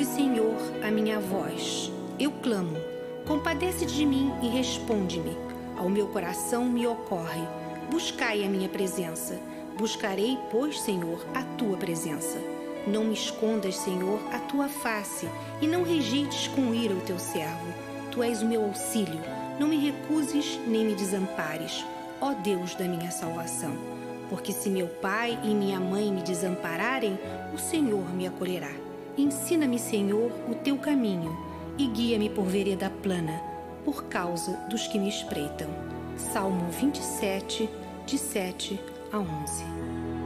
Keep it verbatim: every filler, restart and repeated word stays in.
Ouve, Senhor, a minha voz. Eu clamo. Compadece-te de mim e responde-me. Ao meu coração me ocorre. Buscai a minha presença. Buscarei, pois, Senhor, a tua presença. Não me escondas, Senhor, a tua face, e não rejeites com ira o teu servo. Tu és o meu auxílio. Não me recuses nem me desampares, ó Deus da minha salvação. Porque se meu pai e minha mãe me desampararem, o Senhor me acolherá. Ensina-me, Senhor, o teu caminho, e guia-me por vereda plana, por causa dos que me espreitam. Salmo vinte e sete, de sete a onze.